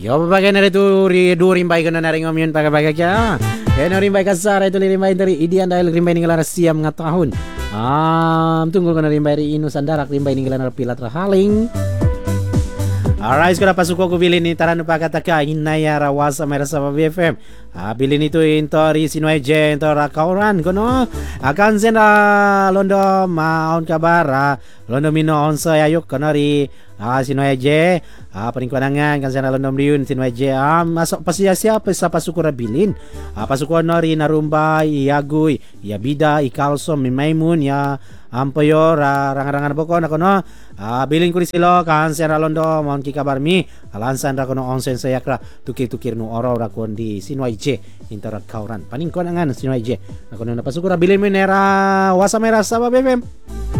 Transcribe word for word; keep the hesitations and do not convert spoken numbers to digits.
Yo bagai nari tu ri du rimbai kana nari ngomion pakai-pakai kya. Ya nari rimbai kasar itu rimbai dari idian dahil rimbai ninggalan siam nga tahun. Ah, tunggu kana rimbai ri inu sandarak rimbai ninggalan pilat rahaling. Alright, sekarang pasuk ko bilin ni taran pakataka inaya rawasa merasa B F M. Ah, bilin itu intori sinuai je intor kauran kono. Akan senda londo maon kabara londo mino onse ayuk kono ri ah sinuai je. Ah, peringkuanangan kan senda londo riun sinuai je. Ah, masuk pasia siapa sa pasuk bilin. Ah, pasuk kono ri narumba iagui ya bida ikalso mimaimun ya ampoyo ra rangan-rangan pokok nakono ah bilin kuri silo kan sera londo mon ki kabar mi alansan ra kono onsen saya kra tukir-tukir nu oro ra kon di sinwai je intara kauran paning kon angan sinwai je nakono napasukura bilin mi nera wasa merah saba B F M.